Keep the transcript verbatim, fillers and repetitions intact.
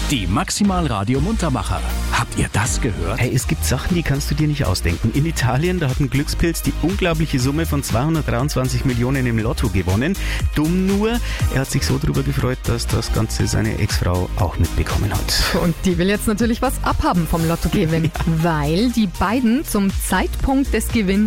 Die Maximal Radio Muntermacher. Habt ihr das gehört? Hey, es gibt Sachen, die kannst du dir nicht ausdenken. In Italien, da hat ein Glückspilz die unglaubliche Summe von zweihundertdreiundzwanzig Millionen im Lotto gewonnen. Dumm nur, er hat sich so darüber gefreut, dass das Ganze seine Ex-Frau auch mitbekommen hat. Und die will jetzt natürlich was abhaben vom Lottogewinn, ja. Weil die beiden zum Zeitpunkt des Gewinns